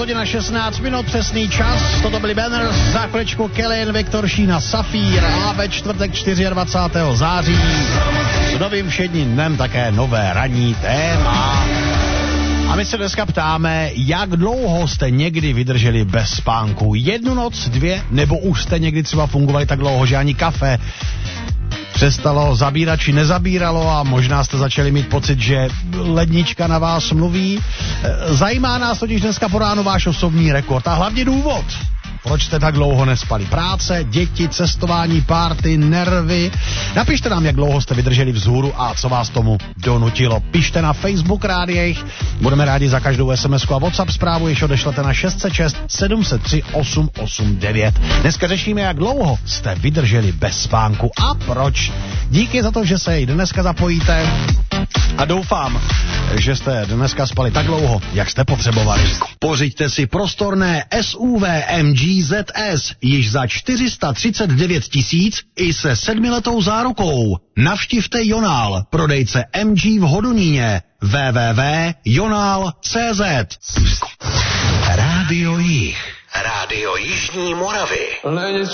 hodina 16 minut, přesný čas. Toto byli Banners, za chviličku Kellyn, Viktor Šína, Safír a ve čtvrtek 24. září s novým všedním dnem také nové ranní téma. A my se dneska ptáme, jak dlouho jste někdy vydrželi bez spánku? 1 noc, 2, nebo už jste někdy třeba fungovali tak dlouho, že ani kafe přestalo zabírat či nezabíralo a možná jste začali mít pocit, že lednička na vás mluví. Zajímá nás totiž dneska po ránu váš osobní rekord a hlavně důvod, proč jste tak dlouho nespali. Práce, děti, cestování, párty, nervy. Napište nám, jak dlouho jste vydrželi vzhůru a co vás tomu donutilo. Pište na Facebook Rádiích. Budeme rádi za každou SMS-ku a WhatsApp zprávu, jež odešlete na 606 703 889. Dneska řešíme, jak dlouho jste vydrželi bez spánku a proč. Díky za to, že se i dneska zapojíte a doufám, že jste dneska spali tak dlouho, jak jste potřebovali. Pořiďte si prostorné SUV MG ZS již za 439 000 i se 7letou zárukou. Navštivte Jonál, prodejce MG v Hodoníně. www.jonal.cz. Rádio Jih. Rádio Jižní Moravy.